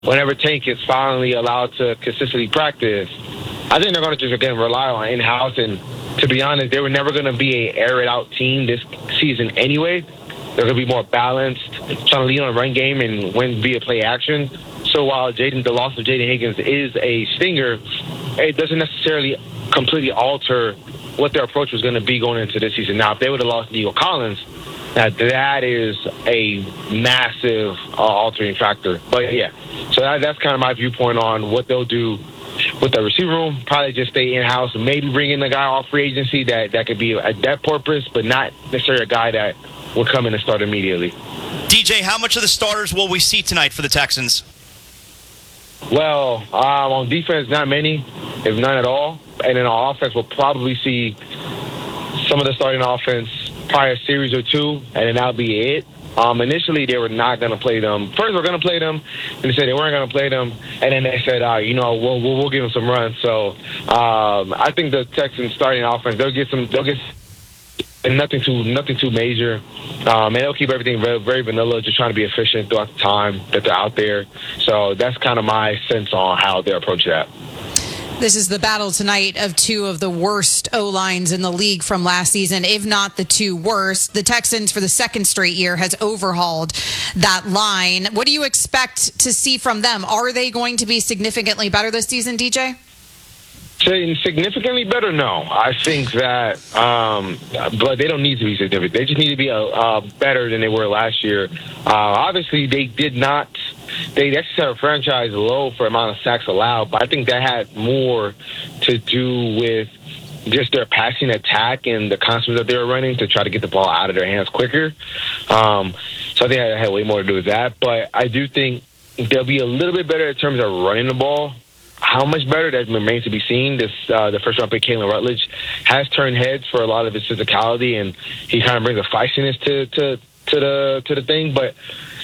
whenever Tank is finally allowed to consistently practice, I think they're going to just, again, rely on in-house. And to be honest, they were never going to be an air-it-out team this season anyway. They're going to be more balanced, trying to lead on a run game and win via play action. So while the loss of Jaden Higgins is a stinger, it doesn't necessarily completely alter what their approach was going to be going into this season. Now, if they would have lost Nico Collins, that is a massive altering factor. But, yeah, so that's kind of my viewpoint on what they'll do with the receiver room. Probably just stay in-house, maybe bring in a guy off free agency that could be a depth purpose, but not necessarily a guy that will come in and start immediately. DJ, how much of the starters will we see tonight for the Texans? Well, on defense, not many, if none at all. And then on offense, we'll probably see some of the starting offense, probably a series or two, and then that'll be it. Initially, they were not going to play them. First, we're going to play them, and they said they weren't going to play them, and then they said, we'll give them some runs. So I think the Texans starting offense, they'll get nothing too major, and they'll keep everything very, very vanilla, just trying to be efficient throughout the time that they're out there. So that's kind of my sense on how they approach that. This is the battle tonight of two of the worst O-lines in the league from last season, if not the two worst. The Texans, for the second straight year, has overhauled that line. What do you expect to see from them? Are they going to be significantly better this season, DJ? Significantly better? No. I think that, but they don't need to be significant. They just need to be better than they were last year. Obviously, they did not. They actually set a franchise low for amount of sacks allowed, but I think that had more to do with just their passing attack and the concepts that they were running to try to get the ball out of their hands quicker. So I think that had way more to do with that. But I do think they'll be a little bit better in terms of running the ball. How much better, that remains to be seen. The first-round pick, Kalen Rutledge, has turned heads for a lot of his physicality, and he kind of brings a feistiness to the thing. But,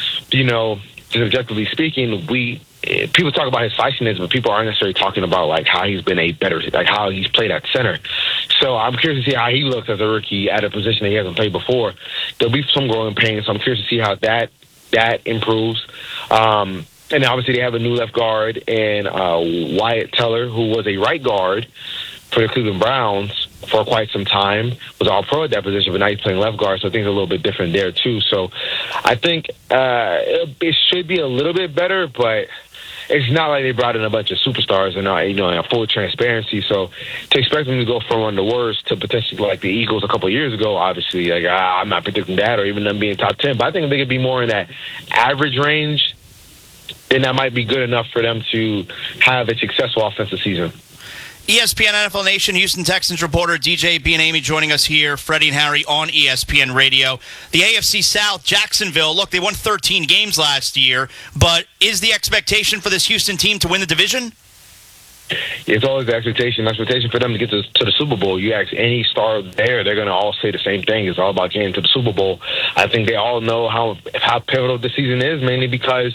just objectively speaking, people talk about his feistiness, but people aren't necessarily talking about like how he's been how he's played at center. So I'm curious to see how he looks as a rookie at a position that he hasn't played before. There'll be some growing pains, so I'm curious to see how that improves. And obviously they have a new left guard and Wyatt Teller, who was a right guard for the Cleveland Browns for quite some time, was all pro at that position, but now he's playing left guard, so things are a little bit different there too. So I think it should be a little bit better, but it's not like they brought in a bunch of superstars and in full transparency. So to expect them to go from one of the worst to potentially like the Eagles a couple of years ago, obviously, I'm not predicting that or even them being top 10. But I think if they could be more in that average range, then that might be good enough for them to have a successful offensive season. ESPN NFL Nation, Houston Texans reporter DJ Bieniemy joining us here. Freddie and Harry on ESPN Radio. The AFC South, Jacksonville, look, they won 13 games last year, but is the expectation for this Houston team to win the division? It's always the expectation for them to get to the Super Bowl. You ask any star there, they're going to all say the same thing. It's all about getting to the Super Bowl. I think they all know how pivotal the season is, mainly because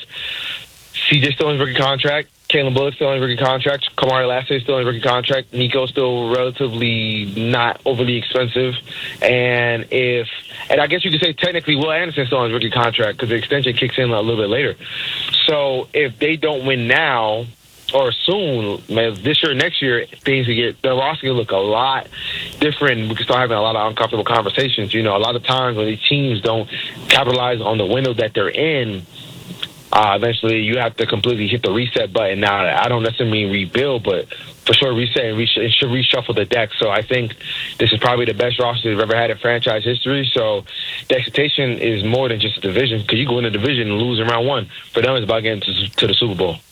CJ's still in his rookie contract. Kalen Bullock's still in his rookie contract. Kamari Lassiter's still in his rookie contract. Nico's still relatively not overly expensive. And I guess you could say technically Will Anderson's still in his rookie contract because the extension kicks in a little bit later. So if they don't win now or soon, this year or next year, the roster can look a lot different. We can start having a lot of uncomfortable conversations. A lot of times when these teams don't capitalize on the window that they're in, eventually you have to completely hit the reset button. Now, I don't necessarily mean rebuild, but for sure reset and should reshuffle the deck. So I think this is probably the best roster they've ever had in franchise history. So the expectation is more than just a division, because you go in a division and lose in round one. For them, it's about getting to the Super Bowl.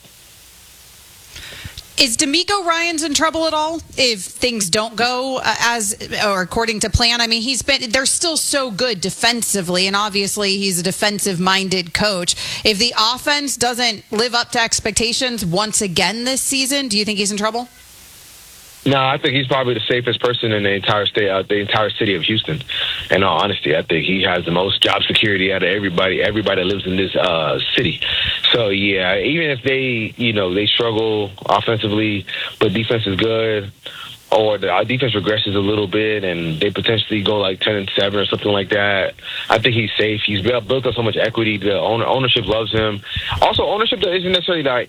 Is DeMeco Ryans in trouble at all if things don't go according to plan? I mean, they're still so good defensively, and obviously he's a defensive-minded coach. If the offense doesn't live up to expectations once again this season, do you think he's in trouble? No, I think he's probably the safest person in the entire state, the entire city of Houston. In all honesty, I think he has the most job security out of everybody that lives in this city. So yeah, even if they struggle offensively, but defense is good, or our defense regresses a little bit and they potentially go like 10-7 or something like that, I think he's safe. He's built up so much equity. The ownership loves him. Also, ownership isn't necessarily